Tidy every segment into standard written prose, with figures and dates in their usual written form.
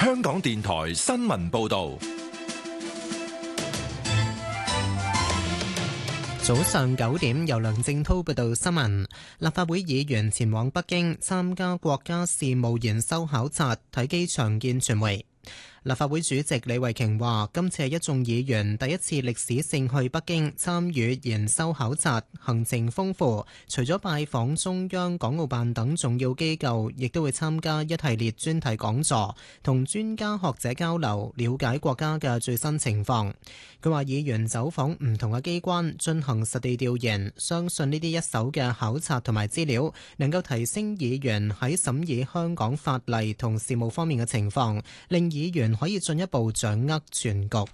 香港電台新聞報道。 早上9點，由梁正滔報道新聞。立法會議員前往北京參加國家事務研修考察，喺機場見傳媒。立法會主席李慧瓊話：今次係一眾議員第一次歷史性去北京參與研修考察，行程豐富。除咗拜訪中央、港澳辦等重要機構，亦都會參加一系列專題講座，同專家學者交流，了解國家嘅最新情況。佢話：議員走訪唔同嘅機關，進行實地調研，相信呢啲一手嘅考察同埋資料，能夠提升議員喺審議香港法例同事務方面嘅情況，令議員可以進一步掌握全局。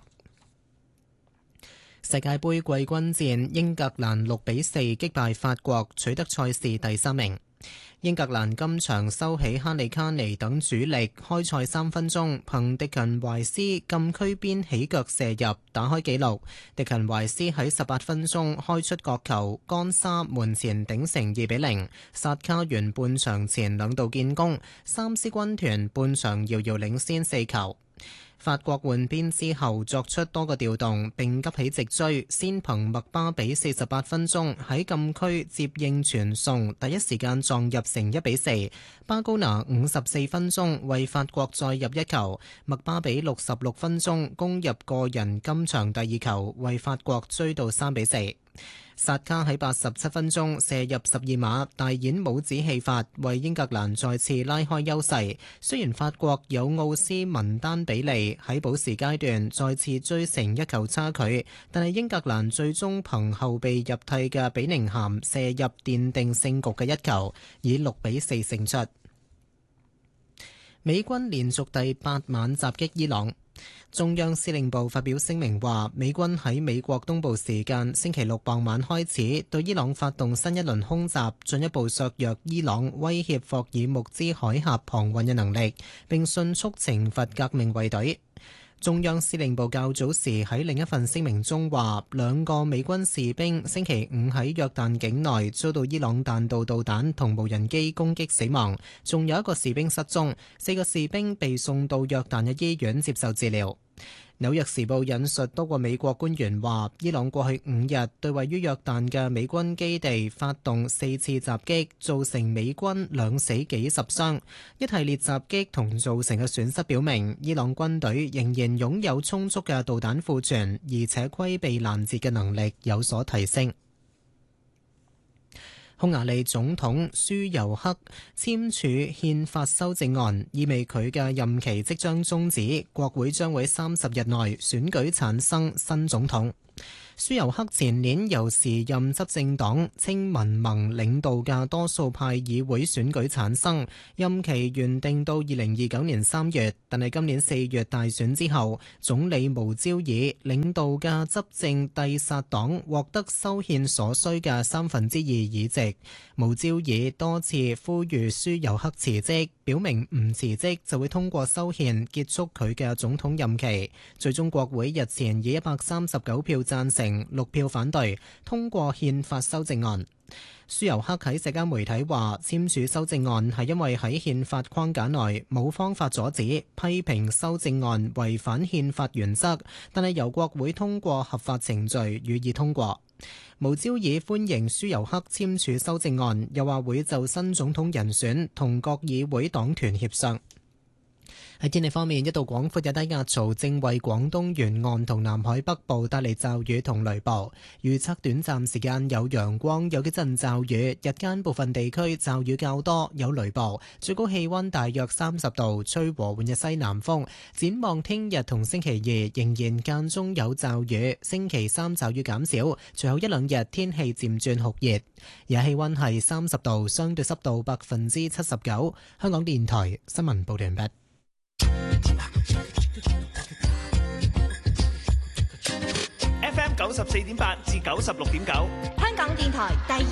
世界盃季軍戰，英格蘭6-4擊敗法國，取得賽事第3名。英格蘭今場收起哈利卡尼等主力，開賽3分鐘，憑迪勤懷斯禁區邊起腳射入，打開紀錄。迪勤懷斯喺18分鐘開出角球，干沙門前頂成2-0。薩卡完半場前2度建功，三獅軍團半場遙遙領先4球。法國換邊之後作出多個調動，並急起直追，先憑麥巴比48分鐘喺禁區接應傳送，第一時間撞入成1-4。巴高拿54分鐘為法國再入一球，麥巴比66分鐘攻入個人今場第2球，為法國追到3-4。薩卡喺87分鐘射入12碼，大演帽子戲法，為英格蘭再次拉開優勢。雖然法國有奧斯文丹比利喺補時階段再次追成1球差距，但係英格蘭最終憑後備入替嘅比寧咸射入奠定勝局嘅1球，以6-4勝出。美軍連續第8晚襲擊伊朗。中央司令部發表聲明話，美軍喺美國東部時間星期六傍晚開始對伊朗發動新一輪空襲，進一步削弱伊朗威脅霍爾木茲海峽航運嘅能力，並迅速懲罰革命衛隊。中央司令部較早時喺另一份聲明中話，2個美軍士兵星期5喺約旦境內遭到伊朗彈道導彈同無人機攻擊死亡，仲有1個士兵失蹤，4個士兵被送到約旦嘅醫院接受治療。紐約時報引述多個美國官員話，伊朗過去5日對位於約旦嘅美軍基地發動4次襲擊，造成美軍2死幾十傷。一系列襲擊同造成嘅損失表明，伊朗軍隊仍然擁有充足嘅導彈庫存，而且規避攔截嘅能力有所提升。匈牙利總統舒尤克簽署憲法修正案，意味佢嘅任期即將終止，國會將會30日內選舉產生新總統。舒尤克前年由時任執政黨青民盟領導嘅多數派議會選舉產生，任期原定到2029年3月，但係今年4月大選之後，總理無焦爾領導嘅執政蒂薩黨獲得修憲所需嘅2/3議席。無焦爾多次呼籲舒尤克辭職，表明唔辭職就會通過修憲結束佢嘅總統任期。最終國會日前以139票贊成、6票反對通過憲法修正案。舒尤克喺社交媒體話，簽署修正案係因為喺憲法框架內冇方法阻止，批評修正案違反憲法原則，但係由國會通過合法程序予以通過。無焦爾歡迎舒尤克簽署修正案，又話會就新總統人選同各議會黨團協商。喺天氣方面，一道廣闊嘅低壓槽正為廣東沿岸同南海北部帶嚟驟雨同雷暴，預測短暫時間有陽光，有幾陣驟雨，日間部分地區驟雨較多，有雷暴，最高氣溫大約30度，吹和緩嘅西南風。展望聽日同星期2仍然間中有驟雨，星期3驟雨減少，隨後1-2日天氣漸轉酷熱。而氣溫係30度，相對濕度79%。香港電台新聞報道完畢。 FM 94.8至96.9， 香港電台第